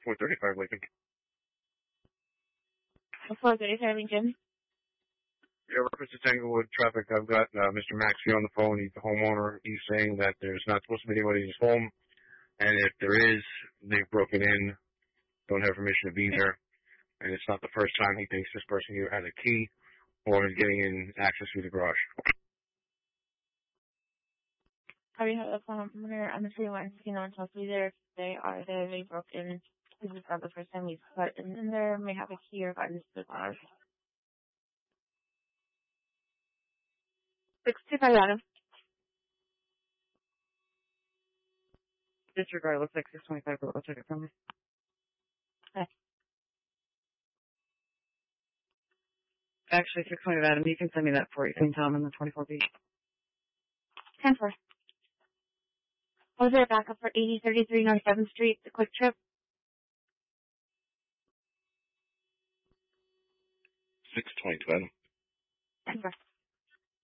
435 Lincoln. 435 Lincoln. Yeah, reference to Tanglewood traffic. I've got Mr. Maxey on the phone. He's the homeowner. He's saying that there's not supposed to be anybody in his home, and if there is, they've broken in, don't have permission to be there, and it's not the first time he thinks this person here has a key or is getting in access through the garage. Have you had a homeowner on the 3-1? No one's supposed to be there. If they are there, they broke in. This is not the first time we've got in there. May have a key or gotten into the garage. 625 Adam. Disregard, looks like 625, but we'll check it from me. Okay. Actually, 620 Adam, you can send me that for you. Can tell them in the 24B. 10-4. Was there a backup for 8033 North 7th Street, the Quick Trip? 622 Adam. 10-4.